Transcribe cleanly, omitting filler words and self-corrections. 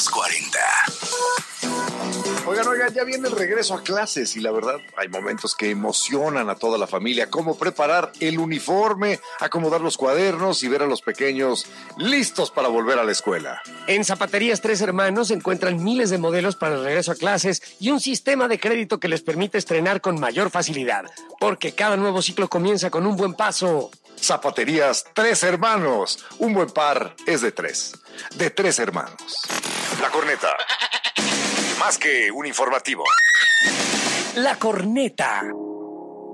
los 40. Oigan, ya viene el regreso a clases y la verdad hay momentos que emocionan a toda la familia, como preparar el uniforme, acomodar los cuadernos y ver a los pequeños listos para volver a la escuela. En Zapaterías Tres Hermanos encuentran miles de modelos para el regreso a clases y un sistema de crédito que les permite estrenar con mayor facilidad, porque cada nuevo ciclo comienza con un buen paso. Zapaterías Tres Hermanos, un buen par es de tres hermanos. La Corneta, más que un informativo. La Corneta.